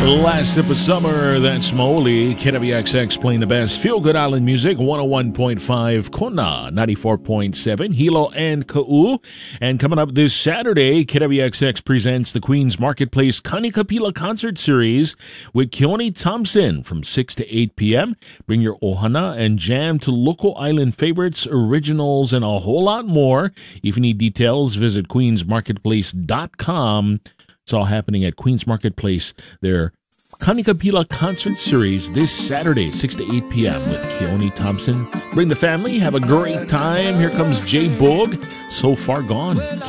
Last sip of summer, that's Moly. KWXX playing the best feel-good island music, 101.5 Kona, 94.7 Hilo and Ka'u. And coming up this Saturday, KWXX presents the Queen's Marketplace Kanikapila Concert Series with Keone Thompson from 6 to 8 p.m. Bring your ohana and jam to local island favorites, originals, and a whole lot more. If you need details, visit queensmarketplace.com. It's all happening at Queen's Marketplace, their Kanikapila Concert Series this Saturday, 6 to 8 p.m. with Keone Thompson. Bring the family, have a great time. Here comes Jay Boog, So Far Gone.